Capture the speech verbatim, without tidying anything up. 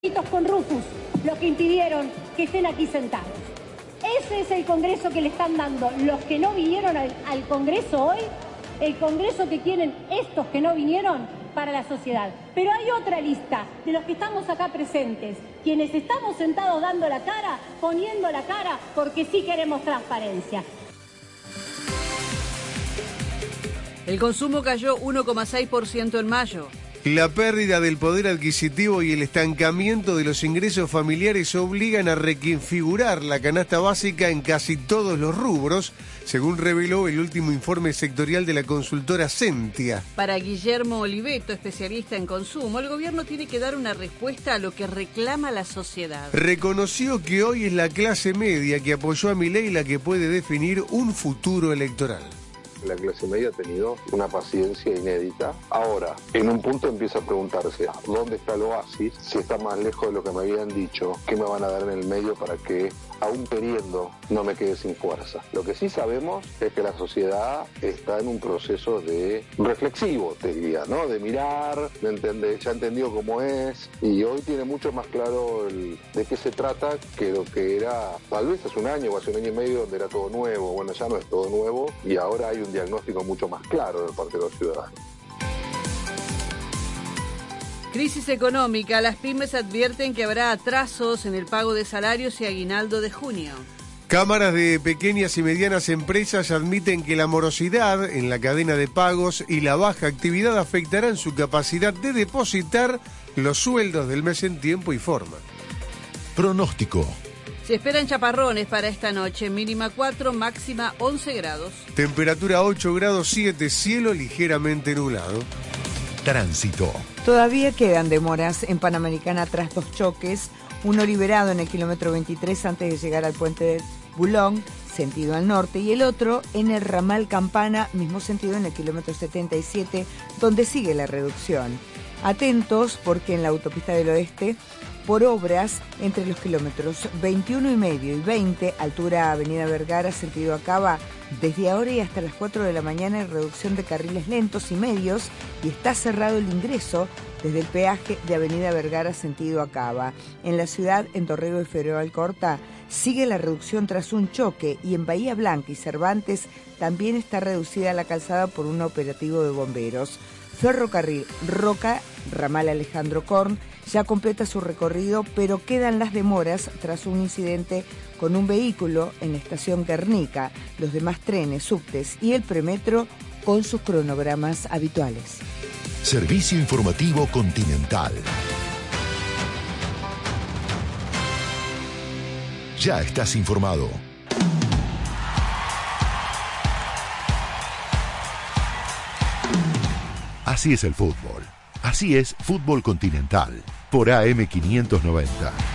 con Rufus, los que impidieron que estén aquí sentados. Ese es el Congreso que le están dando los que no vinieron al, al Congreso hoy, el Congreso que quieren estos que no vinieron para la sociedad. Pero hay otra lista de los que estamos acá presentes, quienes estamos sentados dando la cara, poniendo la cara, porque sí queremos transparencia. El consumo cayó uno coma seis por ciento en mayo. La pérdida del poder adquisitivo y el estancamiento de los ingresos familiares obligan a reconfigurar la canasta básica en casi todos los rubros, según reveló el último informe sectorial de la consultora Sentia. Para Guillermo Oliveto, especialista en consumo, el gobierno tiene que dar una respuesta a lo que reclama la sociedad. Reconoció que hoy es la clase media que apoyó a Milei la que puede definir un futuro electoral. La clase media ha tenido una paciencia inédita. Ahora, en un punto empieza a preguntarse, ¿dónde está el oasis? Si está más lejos de lo que me habían dicho, ¿qué me van a dar en el medio para que, aún queriendo, no me quede sin fuerza? Lo que sí sabemos es que la sociedad está en un proceso de reflexivo, te diría, ¿no? De mirar, de entender, ya entendió cómo es, y hoy tiene mucho más claro el, de qué se trata que lo que era, tal vez hace un año o hace un año y medio, donde era todo nuevo. Bueno, ya no es todo nuevo, y ahora hay un diagnóstico mucho más claro de parte de los ciudadanos. Crisis económica. Las pymes advierten que habrá atrasos en el pago de salarios y aguinaldo de junio. Cámaras de pequeñas y medianas empresas admiten que la morosidad en la cadena de pagos y la baja actividad afectarán su capacidad de depositar los sueldos del mes en tiempo y forma. Pronóstico. Se esperan chaparrones para esta noche, mínima cuatro, máxima once grados. Temperatura ocho grados siete, cielo ligeramente nublado. Tránsito. Todavía quedan demoras en Panamericana tras dos choques, uno liberado en el kilómetro veintitrés antes de llegar al puente de Bulón, sentido al norte, y el otro en el ramal Campana, mismo sentido en el kilómetro setenta y siete, donde sigue la reducción. Atentos porque en la autopista del oeste, por obras entre los kilómetros veintiuno y medio y veinte, altura Avenida Vergara, sentido Acaba, desde ahora y hasta las cuatro de la mañana hay reducción de carriles lentos y medios y está cerrado el ingreso desde el peaje de Avenida Vergara, sentido Acaba. En la ciudad, en Dorrego y Federal Alcorta, sigue la reducción tras un choque y en Bahía Blanca y Cervantes también está reducida la calzada por un operativo de bomberos. Ferrocarril Roca, ramal Alejandro Korn, ya completa su recorrido, pero quedan las demoras tras un incidente con un vehículo en la estación Guernica. Los demás trenes, subtes y el premetro con sus cronogramas habituales. Servicio Informativo Continental. Ya estás informado. Así es el fútbol. Así es Fútbol Continental. Por A M quinientos noventa.